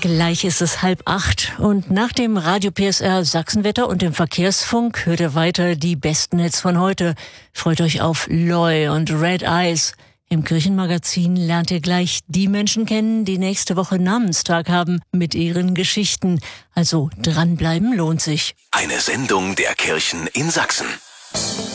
Gleich ist es 7:30 und nach dem Radio PSR Sachsenwetter und dem Verkehrsfunk hört ihr weiter die besten Hits von heute. Freut euch auf Loy und Red Eyes. Im Kirchenmagazin lernt ihr gleich die Menschen kennen, die nächste Woche Namenstag haben, mit ihren Geschichten. Also dranbleiben lohnt sich. Eine Sendung der Kirchen in Sachsen.